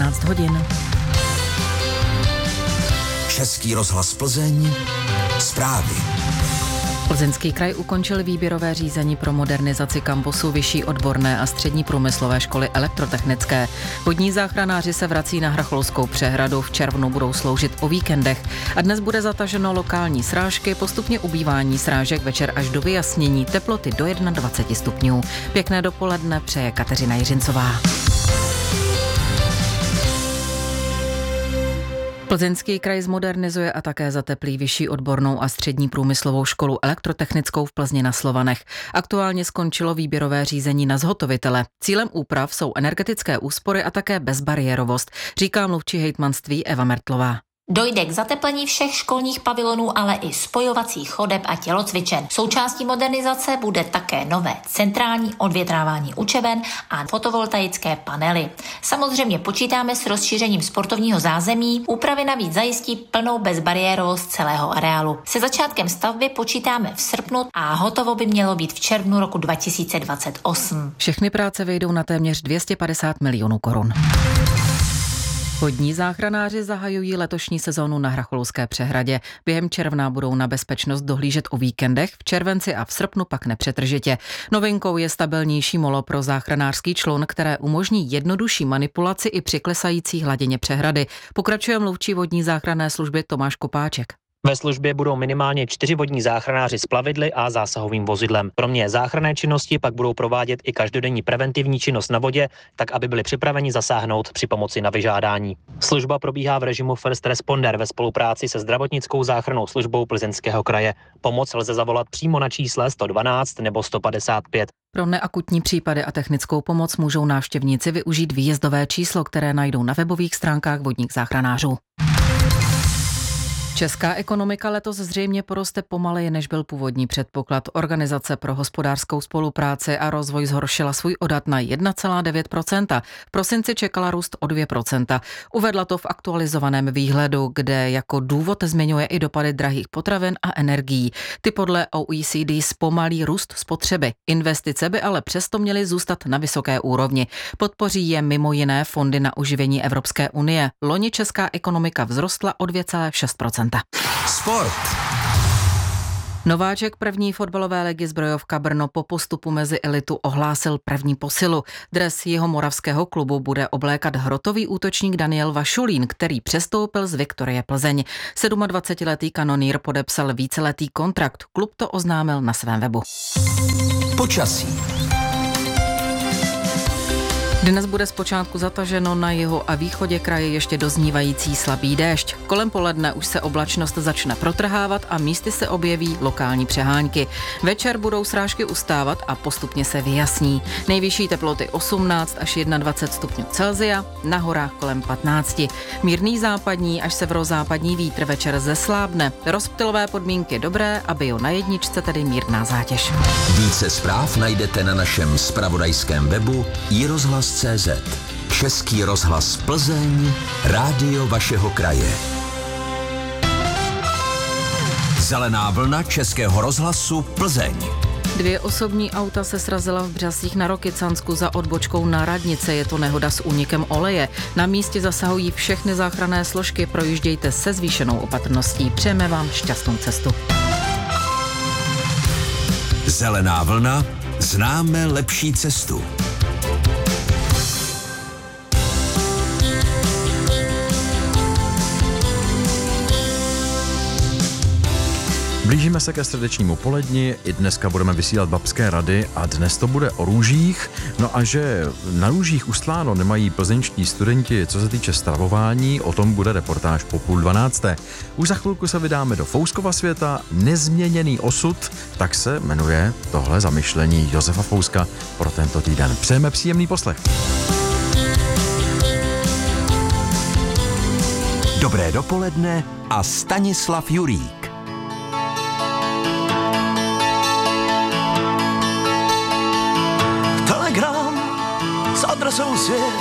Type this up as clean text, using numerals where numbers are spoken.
11 hodin. Český rozhlas Plzeň, zprávy. Plzeňský kraj ukončil výběrové řízení pro modernizaci kampusu Vyšší odborné a střední průmyslové školy elektrotechnické. Vodní záchranáři se vrací na Hracholskou přehradu, v červnu budou sloužit o víkendech a dnes bude zataženo lokální srážky, postupně ubývání srážek večer až do vyjasnění, teploty do 21 stupňů. Pěkné dopoledne přeje Kateřina Jiřincová. Plzeňský kraj zmodernizuje a také zateplí Vyšší odbornou a střední průmyslovou školu elektrotechnickou v Plzni na Slovanech. Aktuálně skončilo výběrové řízení na zhotovitele. Cílem úprav jsou energetické úspory a také bezbariérovost, říká mluvčí hejtmanství Eva Mertlová. Dojde k zateplení všech školních pavilonů, ale i spojovacích chodeb a tělocvičen. Součástí modernizace bude také nové centrální odvětrávání učeben a fotovoltaické panely. Samozřejmě počítáme s rozšířením sportovního zázemí, úpravy navíc zajistí plnou bezbariérovost celého areálu. Se začátkem stavby počítáme v srpnu a hotovo by mělo být v červnu roku 2028. Všechny práce vyjdou na téměř 250 milionů korun. Vodní záchranáři zahajují letošní sezónu na Hracholské přehradě. Během června budou na bezpečnost dohlížet o víkendech, v červenci a v srpnu pak nepřetržitě. Novinkou je stabilnější molo pro záchranářský člun, které umožní jednodušší manipulaci i při klesající hladině přehrady. Pokračuje mluvčí vodní záchranné služby Tomáš Kopáček. Ve službě budou minimálně 4 vodní záchranáři s plavidly a zásahovým vozidlem. Kromě záchranné činnosti pak budou provádět i každodenní preventivní činnost na vodě, tak aby byli připraveni zasáhnout při pomoci na vyžádání. Služba probíhá v režimu First Responder ve spolupráci se zdravotnickou záchrannou službou Plzeňského kraje. Pomoc lze zavolat přímo na čísle 112 nebo 155. Pro neakutní případy a technickou pomoc můžou návštěvníci využít výjezdové číslo, které najdou na webových stránkách vodních záchranářů. Česká ekonomika letos zřejmě poroste pomaleji, než byl původní předpoklad. Organizace pro hospodářskou spolupráci a rozvoj zhoršila svůj odhad na 1,9%. V prosinci čekala růst o 2%. Uvedla to v aktualizovaném výhledu, kde jako důvod zmiňuje i dopady drahých potravin a energií. Ty podle OECD zpomalí růst spotřeby. Investice by ale přesto měly zůstat na vysoké úrovni. Podpoří je mimo jiné fondy na oživení Evropské unie. Loni česká ekonomika vzrostla o 2,6%. Sport. Nováček první fotbalové ligy Zbrojovka Brno po postupu mezi elitu ohlásil první posilu. Dres jeho moravského klubu bude oblékat hrotový útočník Daniel Vašulín, který přestoupil z Viktorie Plzeň. 27letý kanonýr podepsal víceletý kontrakt. Klub to oznámil na svém webu. Počasí. Dnes bude zpočátku zataženo, na jihu a východě kraje ještě doznívající slabý déšť. Kolem poledne už se oblačnost začne protrhávat a místy se objeví lokální přehánky. Večer budou srážky ustávat a postupně se vyjasní. Nejvyšší teploty 18 až 21 stupňů Celsia, na horách kolem 15. Mírný západní až severozápadní vítr večer zeslábne. Rozptylové podmínky dobré a bio na jedničce, tedy mírná zátěž. Více zpráv najdete na našem zpravodajském webu iRozhlas.cz. Český rozhlas Plzeň, rádio vašeho kraje. Zelená vlna Českého rozhlasu Plzeň. 2 osobní auta se srazila v Břasích na Rokycansku za odbočkou na radnice. Je to nehoda s únikem oleje. Na místě zasahují všechny záchranné složky. Projíždějte se zvýšenou opatrností. Přejeme vám šťastnou cestu. Zelená vlna, známe lepší cestu. Blížíme se ke středečnímu poledni, i dneska budeme vysílat babské rady a dnes to bude o růžích. No a že na růžích ustláno nemají plzeňští studenti, co se týče stravování, o tom bude reportáž po 11:30. Už za chvilku se vydáme do Fouskova světa, nezměněný osud, tak se jmenuje tohle zamyšlení Josefa Fouska pro tento týden. Přejeme příjemný poslech. Dobré dopoledne a Stanislav Jurík. Telegram s adresou svět